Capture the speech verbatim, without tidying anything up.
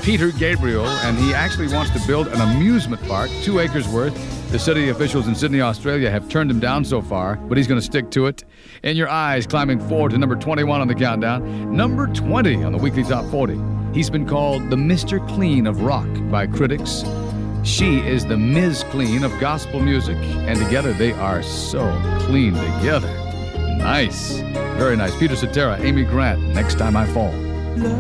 Peter Gabriel, and he actually wants to build an amusement park, two acres worth. The city officials in Sydney, Australia have turned him down so far, but he's going to stick to it. In Your Eyes, climbing forward to number twenty-one on the countdown. Number twenty on the weekly top forty. He's been called the Mister Clean of rock by critics. She is the Miz Clean of gospel music, and together they are so clean together. Nice. Very nice. Peter Cetera, Amy Grant, Next Time I Fall.